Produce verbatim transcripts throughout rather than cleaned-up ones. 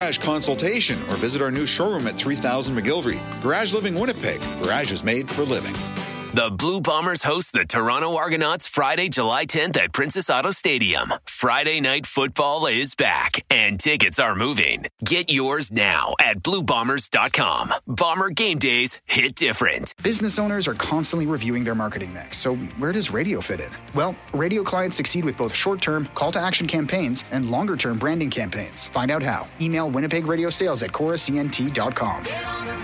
garage consultation or visit our new showroom at three thousand McGillivray. Garage Living Winnipeg. Garage is made for living. The Blue Bombers host the Toronto Argonauts Friday, July tenth at Princess Auto Stadium. Friday night football is back, and tickets are moving. Get yours now at blue bombers dot com. Bomber game days hit different. Business owners are constantly reviewing their marketing mix, so where does radio fit in? Well, radio clients succeed with both short-term call-to-action campaigns and longer-term branding campaigns. Find out how. Email Winnipeg Radio Sales at cora c n t dot com. Get on the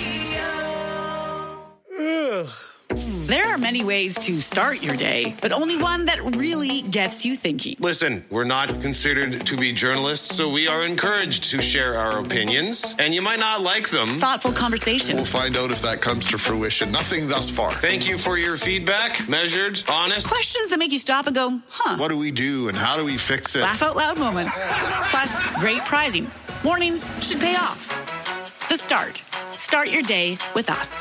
radio. There are many ways to start your day, but only one that really gets you thinking. Listen, we're not considered to be journalists, so we are encouraged to share our opinions, and you might not like them. Thoughtful conversation. We'll find out if that comes to fruition. Nothing thus far. Thank you for your feedback. Measured, honest. Questions that make you stop and go, huh? What do we do and how do we fix it? Laugh out loud moments. Plus, great prizing. Mornings should pay off. The Start. Start your day with us.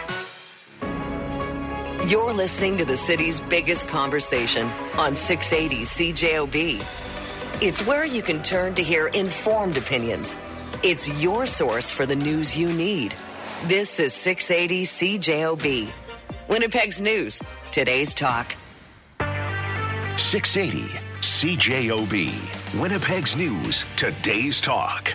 You're listening to the city's biggest conversation on six eighty C J O B. It's where you can turn to hear informed opinions. It's your source for the news you need. This is six eighty C J O B. Winnipeg's news, today's talk. six eighty C J O B. Winnipeg's news, today's talk.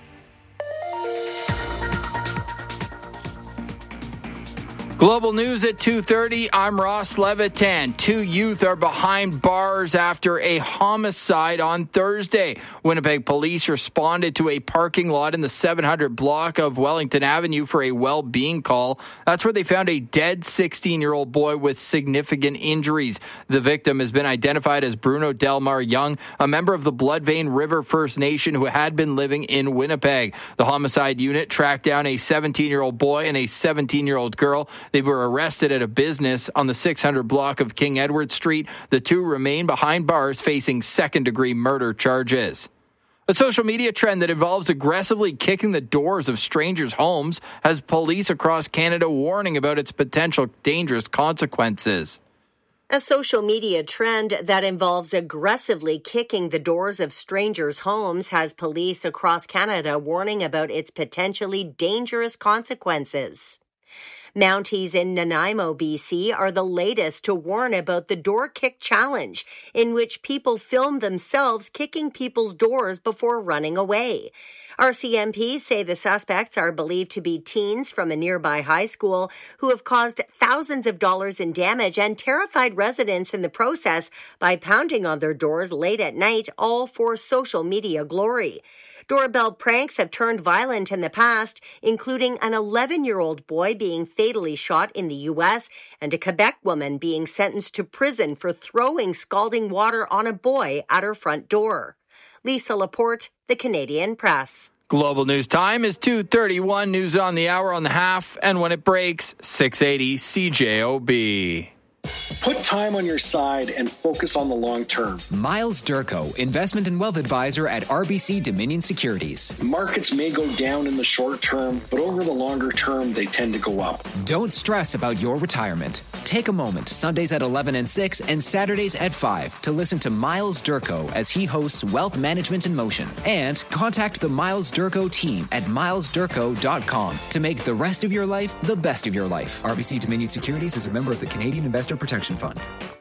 Global News at two thirty. I'm Ross Levitan. Two youth are behind bars after a homicide on Thursday. Winnipeg police responded to a parking lot in the seven hundred block of Wellington Avenue for a well-being call. That's where they found a dead sixteen-year-old boy with significant injuries. The victim has been identified as Bruno Delmar Young, a member of the Bloodvein River First Nation who had been living in Winnipeg. The homicide unit tracked down a seventeen-year-old boy and a seventeen-year-old girl. They were arrested at a business on the six hundred block of King Edward Street. The two remain behind bars facing second-degree murder charges. A social media trend that involves aggressively kicking the doors of strangers' homes has police across Canada warning about its potential dangerous consequences. A social media trend that involves aggressively kicking the doors of strangers' homes has police across Canada warning about its potentially dangerous consequences. Mounties in Nanaimo, B C are the latest to warn about the door kick challenge, in which people film themselves kicking people's doors before running away. R C M P say the suspects are believed to be teens from a nearby high school who have caused thousands of dollars in damage and terrified residents in the process by pounding on their doors late at night, all for social media glory. Doorbell pranks have turned violent in the past, including an eleven-year-old boy being fatally shot in the U S and a Quebec woman being sentenced to prison for throwing scalding water on a boy at her front door. Lisa Laporte, The Canadian Press. Global News time is two thirty-one. News on the hour on the half, and when it breaks, six eighty C J O B. Put time on your side and focus on the long term. Miles Durko, investment and wealth advisor at R B C Dominion Securities. Markets may go down in the short term, but over the longer term, they tend to go up. Don't stress about your retirement. Take a moment, Sundays at eleven and six and Saturdays at five, to listen to Miles Durko as he hosts Wealth Management in Motion. And contact the Miles Durko team at miles durko dot com to make the rest of your life the best of your life. R B C Dominion Securities is a member of the Canadian Investor Protection Fund.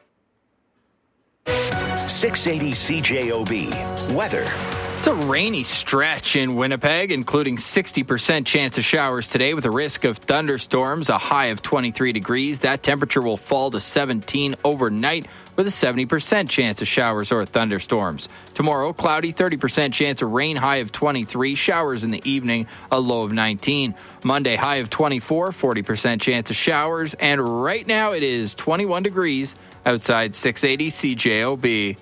six eighty C J O B. Weather. It's a rainy stretch in Winnipeg, including sixty percent chance of showers today with a risk of thunderstorms, a high of twenty-three degrees. That temperature will fall to seventeen overnight with a seventy percent chance of showers or thunderstorms. Tomorrow, cloudy, thirty percent chance of rain, high of twenty-three. Showers in the evening, a low of nineteen. Monday, high of twenty-four, forty percent chance of showers. And right now it is twenty-one degrees outside six eighty C J O B.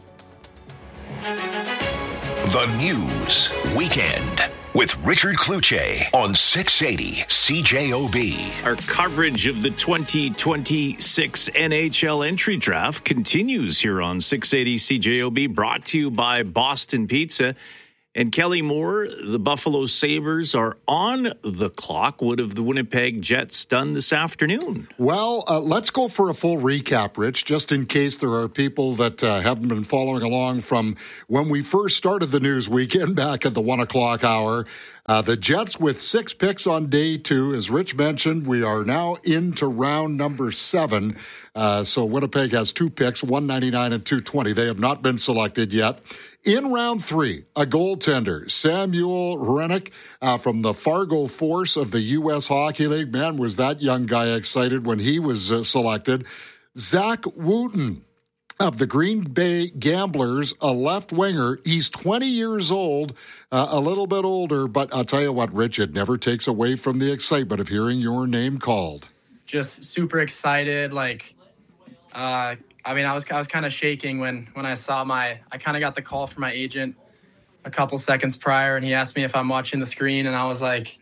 The News Weekend with Richard Kluche on six eighty C J O B. Our coverage of the twenty twenty-six N H L entry draft continues here on six eighty C J O B, brought to you by Boston Pizza. And Kelly Moore, the Buffalo Sabres are on the clock. What have the Winnipeg Jets done this afternoon? Well, uh, let's go for a full recap, Rich, just in case there are people that uh, haven't been following along from when we first started the news weekend back at the one o'clock hour. Uh, the Jets with six picks on day two. As Rich mentioned, we are now into round number seven. Uh, so Winnipeg has two picks, one ninety-nine and two twenty. They have not been selected yet. In round three, a goaltender, Samuel Hrenak uh, from the Fargo Force of the U S Hockey League. Man, was that young guy excited when he was uh, selected. Zach Wooten of the Green Bay Gamblers, a left winger. He's twenty years old, uh, a little bit older, but I'll tell you what, Rich, it never takes away from the excitement of hearing your name called. Just super excited. Like, uh, I mean, I was I was kind of shaking when, when I saw my, I kind of got the call from my agent a couple seconds prior, and he asked me if I'm watching the screen, and I was like,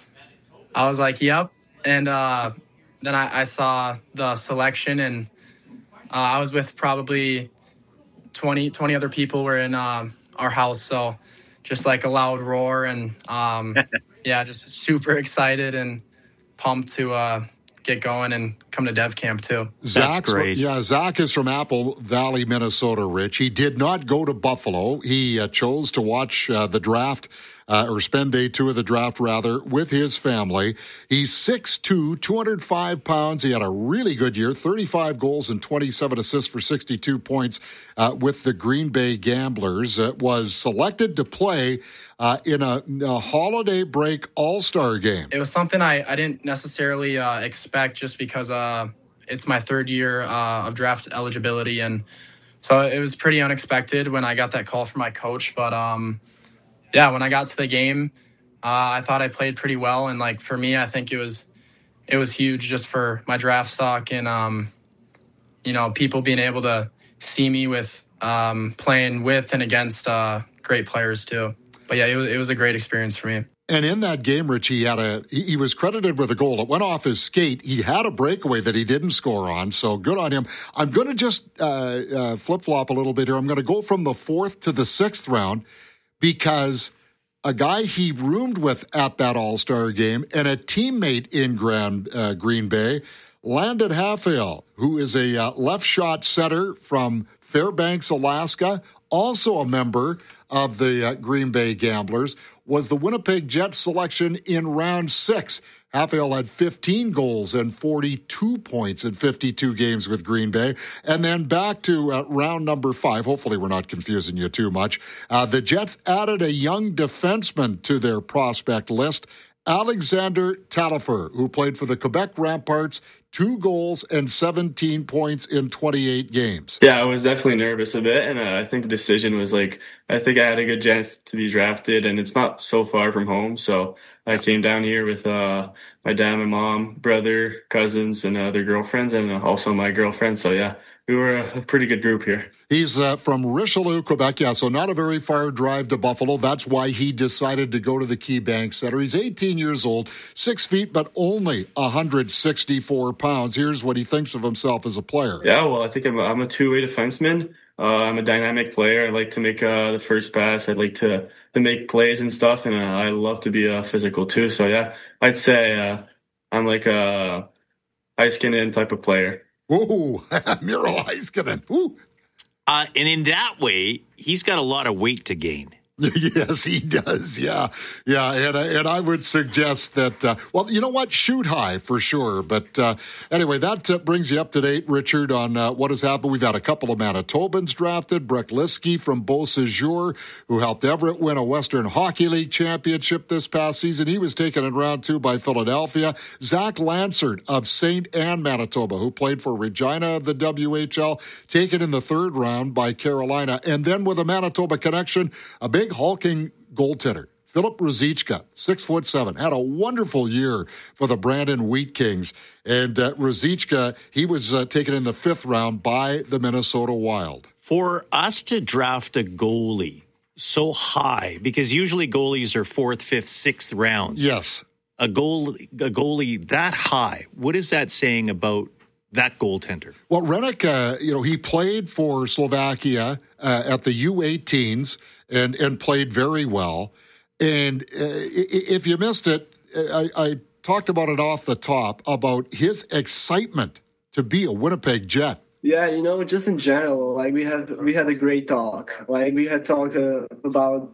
I was like, yep. And uh, then I, I saw the selection, and Uh, I was with probably twenty, twenty other people were in uh, our house. So just like a loud roar and um, yeah, just super excited and pumped to uh, get going and come to Dev Camp too. That's great. Yeah, Zach is from Apple Valley, Minnesota, Rich. He did not go to Buffalo. He uh, chose to watch uh, the draft Uh, or spend day two of the draft, rather, with his family. He's six two, two hundred five pounds. He had a really good year, thirty-five goals and twenty-seven assists for sixty-two points uh, with the Green Bay Gamblers. Uh, was selected to play uh, in a, a holiday break all-star game. It was something I, I didn't necessarily uh, expect just because uh, it's my third year uh, of draft eligibility. And so it was pretty unexpected when I got that call from my coach. But, um, yeah, when I got to the game, uh, I thought I played pretty well. And, like, for me, I think it was it was huge just for my draft stock and, um, you know, people being able to see me with um, playing with and against uh, great players, too. But, yeah, it was, it was a great experience for me. And in that game, Rich, he had a he, he was credited with a goal. It went off his skate. He had a breakaway that he didn't score on, so good on him. I'm going to just uh, uh, flip-flop a little bit here. I'm going to go from the fourth to the sixth round, because a guy he roomed with at that All-Star game and a teammate in Grand, uh, Green Bay, Landon Halfale, who is a uh, left shot setter from Fairbanks, Alaska, also a member of the uh, Green Bay Gamblers, was the Winnipeg Jets selection in round six. Halfale had fifteen goals and forty-two points in fifty-two games with Green Bay. And then back to uh, round number five. Hopefully we're not confusing you too much. Uh, the Jets added a young defenseman to their prospect list, Alexander Taillefer, who played for the Quebec Ramparts, two goals and seventeen points in twenty-eight games. Yeah, I was definitely nervous a bit, and uh, I think the decision was like, I think I had a good chance to be drafted, and it's not so far from home, so I came down here with uh, my dad, my mom, brother, cousins, and uh, their girlfriends, and uh, also my girlfriend, so yeah, we were a pretty good group here. He's uh, from Richelieu, Quebec, yeah, so not a very far drive to Buffalo. That's why he decided to go to the KeyBank Center. He's eighteen years old, six feet, but only one hundred sixty-four pounds. Here's what he thinks of himself as a player. Yeah, well, I think I'm a, I'm a two-way defenseman. Uh, I'm a dynamic player. I like to make uh, the first pass. I'd like to, to make plays and stuff, and uh, I love to be uh, physical too. So, yeah, I'd say uh, I'm like a Heiskanen type of player. Ooh, Miro Heiskanen. Ooh. Uh, and in that way, he's got a lot of weight to gain. Yes, he does. Yeah. Yeah. And, and I would suggest that, uh, well, you know what? Shoot high for sure. But uh, anyway, that uh, brings you up to date, Richard, on uh, what has happened. We've had a couple of Manitobans drafted. Breck Liskey from Beausejour, who helped Everett win a Western Hockey League championship this past season. He was taken in round two by Philadelphia. Zach Lansard of Saint Anne, Manitoba, who played for Regina of the W H L, taken in the third round by Carolina. And then with a Manitoba connection, a big hulking goaltender, Philip Ruzicka, six foot seven, had a wonderful year for the Brandon Wheat Kings. And uh, Ruzicka, he was uh, taken in the fifth round by the Minnesota Wild. For us to draft a goalie so high, because usually goalies are fourth, fifth, sixth rounds. Yes. A goal, a goalie that high, what is that saying about that goaltender? Well, Hrenak, uh, you know, he played for Slovakia uh, at the U eighteens and, and played very well. And uh, if you missed it, I, I talked about it off the top, about his excitement to be a Winnipeg Jet. Yeah, you know, just in general, like we had we had a great talk. Like we had talk uh, about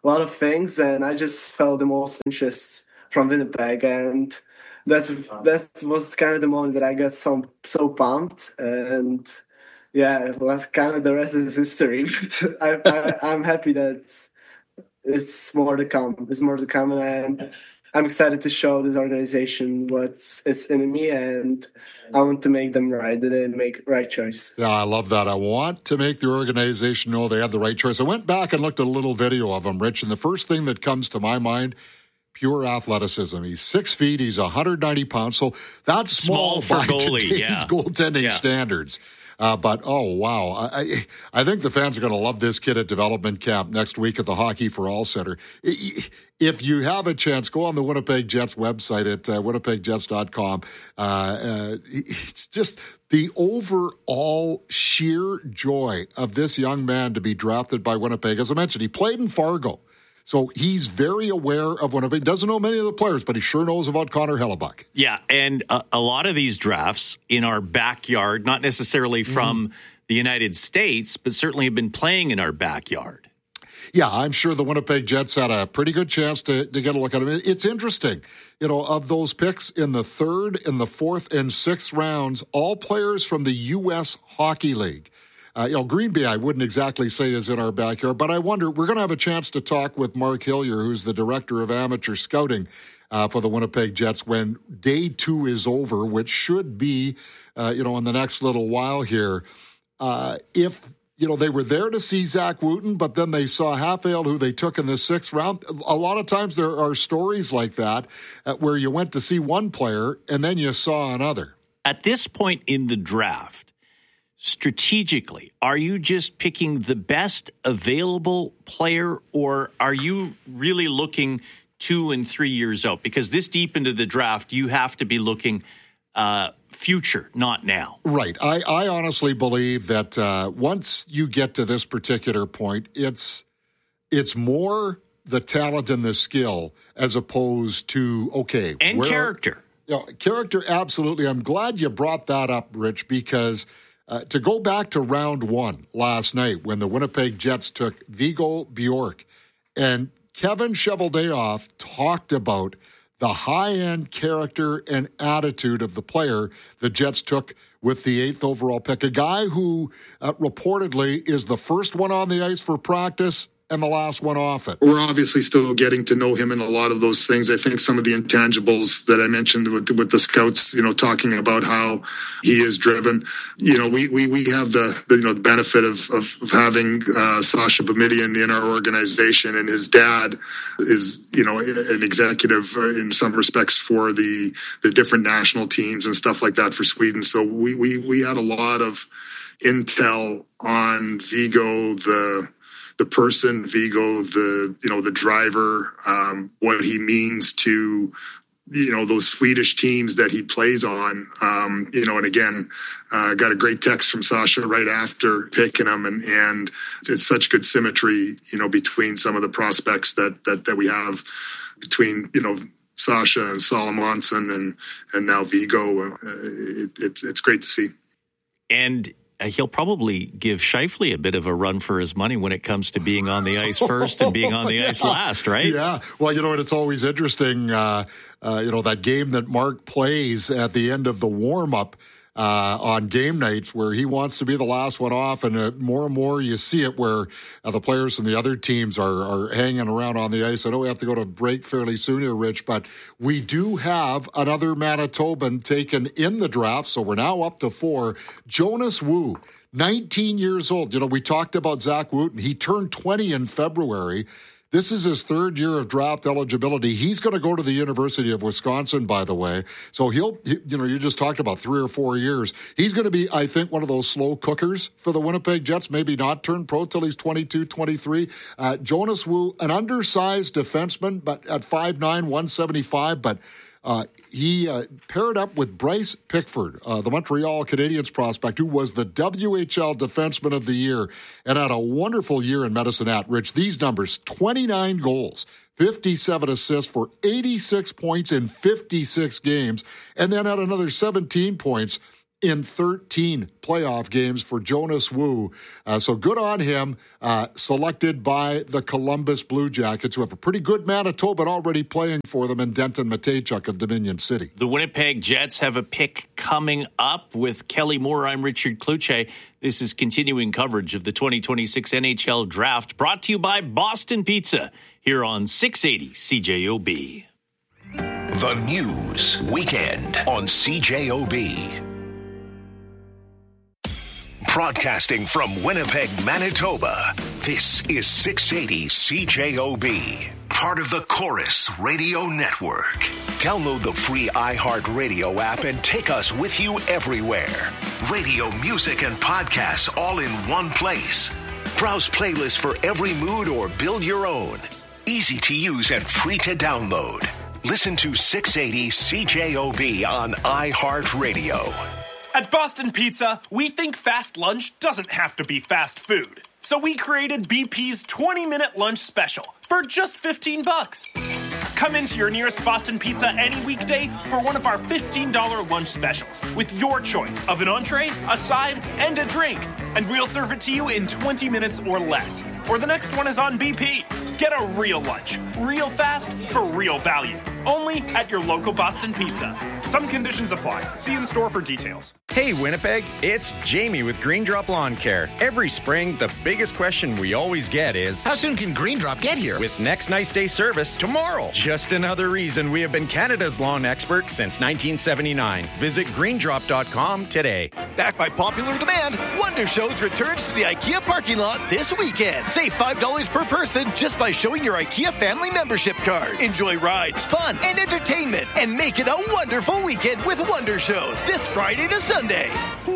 a lot of things, and I just felt the most interest from Winnipeg, and that's that was kind of the moment that I got so so pumped, and yeah, it was kind of the rest is history. But I, I, I'm happy that it's more to come. There's more to come, and I'm excited to show this organization what's it's in me, and I want to make them right, that they make right choice. Yeah, I love that. I want to make the organization know they had the right choice. I went back and looked at a little video of him, Rich, and the first thing that comes to my mind, pure athleticism. He's six feet. He's one hundred ninety pounds. So that's small, small for by goalie, today's yeah. goaltending yeah. standards. Uh, but, oh, wow. I, I think the fans are going to love this kid at development camp next week at the Hockey for All Center. If you have a chance, go on the Winnipeg Jets website at uh, winnipeg jets dot com. Uh, uh, it's just the overall sheer joy of this young man to be drafted by Winnipeg. As I mentioned, he played in Fargo. So he's very aware of Winnipeg. Doesn't know many of the players, but he sure knows about Connor Hellebuck. Yeah, and a, a lot of these drafts in our backyard, not necessarily from mm. the United States, but certainly have been playing in our backyard. Yeah, I'm sure the Winnipeg Jets had a pretty good chance to, to get a look at him. It's interesting, you know, of those picks in the third, in the fourth, and sixth rounds, all players from the U S Hockey League. Uh, you know, Green Bay, I wouldn't exactly say is in our backyard, but I wonder, we're going to have a chance to talk with Mark Hillier, who's the director of amateur scouting uh, for the Winnipeg Jets when day two is over, which should be, uh, you know, in the next little while here. Uh, if, you know, they were there to see Zach Wooten, but then they saw Halfale, who they took in the sixth round. A lot of times there are stories like that uh, where you went to see one player and then you saw another. At this point in the draft, strategically, are you just picking the best available player, or are you really looking two and three years out? Because this deep into the draft, you have to be looking uh, future, not now. Right. I, I honestly believe that uh, once you get to this particular point, it's it's more the talent and the skill as opposed to, okay. And where, character. You know, character, absolutely. I'm glad you brought that up, Rich, because Uh, to go back to round one last night when the Winnipeg Jets took Vigo Bjork, and Kevin Cheveldayoff talked about the high-end character and attitude of the player the Jets took with the eighth overall pick, a guy who uh, reportedly is the first one on the ice for practice and the last one off it. We're obviously still getting to know him in a lot of those things. I think some of the intangibles that I mentioned with with the scouts, you know, talking about how he is driven. You know, we we, we have the, the you know the benefit of of, of having uh, Sasha Boumedienne in our organization, and his dad is, you know, an executive in some respects for the the different national teams and stuff like that for Sweden. So we we we had a lot of intel on Vigo, the the person, Vigo, the, you know, the driver, um, what he means to, you know, those Swedish teams that he plays on, um, you know, and again, uh, got a great text from Sasha right after picking him, and, and it's such good symmetry, you know, between some of the prospects that, that, that we have between, you know, Sasha and Salomonson and, and now Vigo. Uh, it, it's, it's great to see. And he'll probably give Scheifele a bit of a run for his money when it comes to being on the ice first and being on the yeah. ice last, right? Yeah. Well, you know what? It's always interesting, uh, uh, you know, that game that Mark plays at the end of the warm-up uh, on game nights where he wants to be the last one off, and uh, more and more you see it where uh, the players from the other teams are, are hanging around on the ice. I know we have to go to break fairly soon here, Rich, but we do have another Manitoban taken in the draft, so we're now up to four. Jonas Wu, nineteen years old. You know, we talked about Zach Wooten. He turned twenty in February. This is his third year of draft eligibility. He's going to go to the University of Wisconsin, by the way. So he'll, you know, you just talked about three or four years. He's going to be, I think, one of those slow cookers for the Winnipeg Jets, maybe not turn pro till he's twenty-two, twenty-three. Uh, Jonas Wu, an undersized defenseman, but at five nine, one seventy-five, but Uh, he uh, paired up with Bryce Pickford, uh, the Montreal Canadiens prospect, who was the W H L Defenseman of the Year and had a wonderful year in Medicine Hat. Rich, these numbers, twenty-nine goals, fifty-seven assists for eighty-six points in fifty-six games, and then had another seventeen points in thirteen playoff games for Jonas Wu. Uh, so good on him, uh, selected by the Columbus Blue Jackets, who have a pretty good Manitoba already playing for them in Denton Mateychuk of Dominion City. The Winnipeg Jets have a pick coming up with Kelly Moore. I'm Richard Kluche. This is continuing coverage of the twenty twenty-six N H L Draft, brought to you by Boston Pizza, here on six eighty C J O B. The News Weekend on C J O B. Broadcasting from Winnipeg, Manitoba, this is six eighty C J O B, part of the Chorus Radio Network. Download the free iHeartRadio app and take us with you everywhere. Radio, music, and podcasts all in one place. Browse playlists for every mood or build your own. Easy to use and free to download. Listen to six eighty C J O B on iHeartRadio. At Boston Pizza, we think fast lunch doesn't have to be fast food. So we created B P's twenty-minute lunch special for just fifteen bucks. Come into your nearest Boston Pizza any weekday for one of our fifteen dollars lunch specials with your choice of an entree, a side, and a drink. And we'll serve it to you in twenty minutes or less. Or the next one is on B P. Get a real lunch, real fast, for real value. Only at your local Boston Pizza. Some conditions apply. See in store for details. Hey Winnipeg, it's Jamie with Green Drop Lawn Care. Every spring, the biggest question we always get is, how soon can Green Drop get here? With next nice day service tomorrow. Just another reason we have been Canada's lawn expert since nineteen seventy-nine. Visit green drop dot com today. Backed by popular demand, Wonder Shows returns to the IKEA parking lot this weekend. Save five dollars per person just by showing your IKEA family membership card. Enjoy rides, fun, and entertainment, and make it a wonderful weekend with Wonder Shows this Friday to Sunday.